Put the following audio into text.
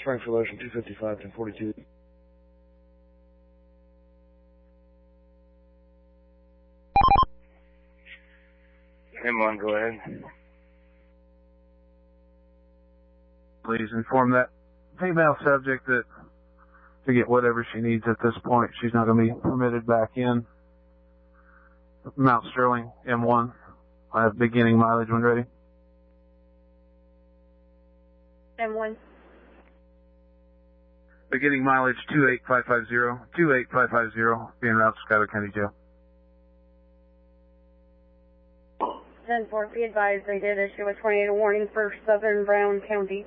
Springfield Ocean 255, 1042. M1, go ahead. Please inform that female subject that to get whatever she needs at this point, she's not going to be permitted back in. Mount Sterling, M1. I have beginning mileage when ready. M1. Beginning mileage 28550, 28550, being route to Schuyler County Jail. 10-4, be advised they did issue a tornado warning for southern Brown County.